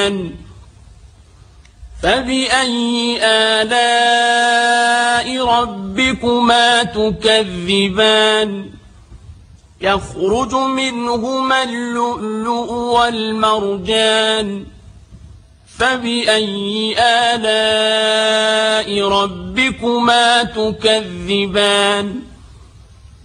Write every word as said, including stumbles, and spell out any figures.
فبأي آلاء ربكما تكذبان يخرج منهما اللؤلؤ والمرجان فبأي آلاء ربكما تكذبان